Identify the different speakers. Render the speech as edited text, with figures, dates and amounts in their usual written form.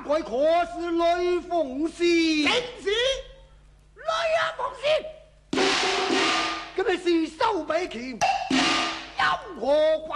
Speaker 1: 鬼可是雷鳳師？
Speaker 2: 正是雷啊，鳳師。
Speaker 1: 咁你是收比劍，因何